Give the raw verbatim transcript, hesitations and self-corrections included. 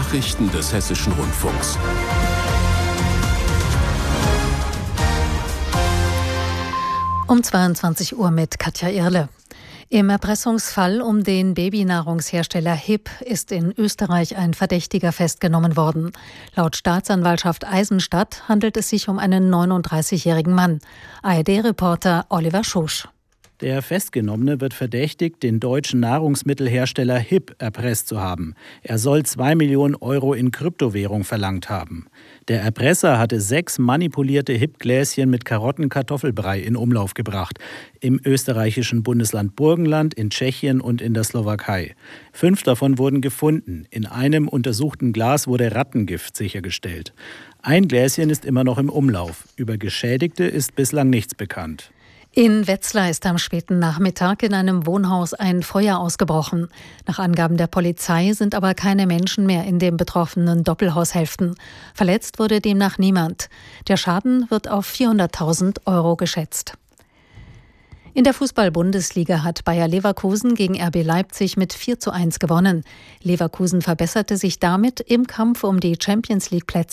Nachrichten des Hessischen Rundfunks. Um zweiundzwanzig Uhr mit Katja Irle. Im Erpressungsfall um den Babynahrungshersteller Hip ist in Österreich ein Verdächtiger festgenommen worden. Laut Staatsanwaltschaft Eisenstadt handelt es sich um einen neununddreißigjährigen Mann. A R D-Reporter Oliver Schosch. Der Festgenommene wird verdächtigt, den deutschen Nahrungsmittelhersteller Hip erpresst zu haben. Er soll zwei Millionen Euro in Kryptowährung verlangt haben. Der Erpresser hatte sechs manipulierte Hip-Gläschen mit Karottenkartoffelbrei in Umlauf gebracht. Im österreichischen Bundesland Burgenland, in Tschechien und in der Slowakei. Fünf davon wurden gefunden. In einem untersuchten Glas wurde Rattengift sichergestellt. Ein Gläschen ist immer noch im Umlauf. Über Geschädigte ist bislang nichts bekannt. In Wetzlar ist am späten Nachmittag in einem Wohnhaus ein Feuer ausgebrochen. Nach Angaben der Polizei sind aber keine Menschen mehr in den betroffenen Doppelhaushälften. Verletzt wurde demnach niemand. Der Schaden wird auf vierhunderttausend Euro geschätzt. In der Fußball-Bundesliga hat Bayer Leverkusen gegen R B Leipzig mit vier zu eins gewonnen. Leverkusen verbesserte sich damit im Kampf um die Champions-League-Plätze